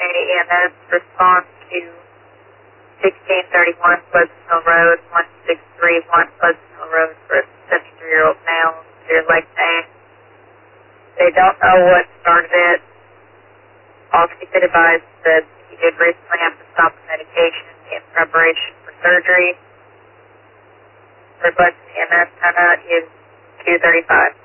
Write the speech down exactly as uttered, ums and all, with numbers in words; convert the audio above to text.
Community E M S response to sixteen thirty-one Pleasant Hill Road, one six three one Pleasant Hill Road for a seventy-three-year-old male, severe leg pain. They don't know what started it. All keep it advised that he did recently have to stop the medication in preparation for surgery. Request E M S time out is two thirty-five.